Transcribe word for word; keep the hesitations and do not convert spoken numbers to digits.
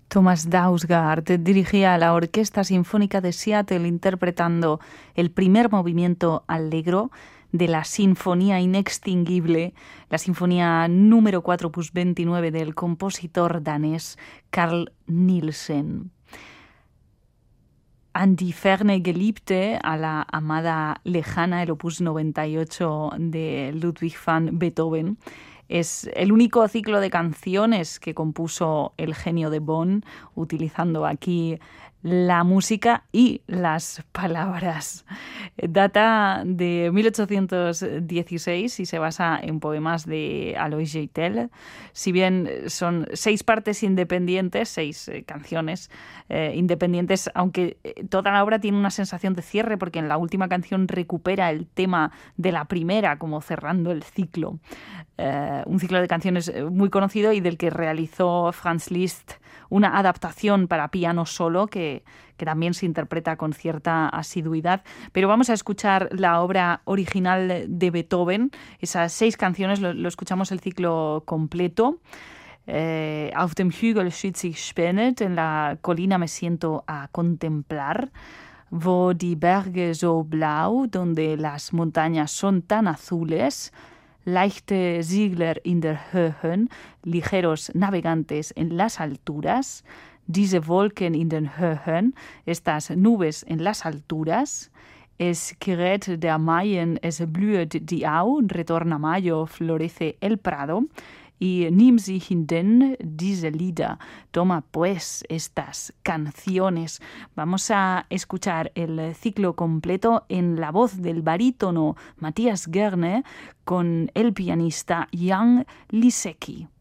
Thomas Dausgaard dirigía la Orquesta Sinfónica de Seattle interpretando el primer movimiento allegro de la Sinfonía Inextinguible, la Sinfonía número cuatro opus veintinueve del compositor danés Carl Nielsen. An die ferne Geliebte, a la amada lejana, el opus noventa y ocho de Ludwig van Beethoven. Es el único ciclo de canciones que compuso el genio de Bonn, utilizando aquí la música y las palabras. Data de mil ochocientos dieciséis y se basa en poemas de Alois Geitel. Si bien son seis partes independientes, seis eh, canciones eh, independientes, aunque toda la obra tiene una sensación de cierre porque en la última canción recupera el tema de la primera, como cerrando el ciclo. Uh, un ciclo de canciones muy conocido y del que realizó Franz Liszt una adaptación para piano solo que, que también se interpreta con cierta asiduidad. Pero vamos a escuchar la obra original de Beethoven, esas seis canciones, lo, lo escuchamos el ciclo completo. Uh, Auf dem Hügel sitz ich spännet, en la colina me siento a contemplar. Wo die Berge so blau, donde las montañas son tan azules. Leichte Segler in der Höhen, ligeros navegantes en las alturas. Diese Wolken in den Höhen, estas nubes en las alturas. Es gerät der Mayen, es blüht die Au, retorna mayo, florece el prado. Y nimm sie hinden diese Lieder, toma pues estas canciones. Vamos a escuchar el ciclo completo en la voz del barítono Matthias Gerne con el pianista Jan Lisecki.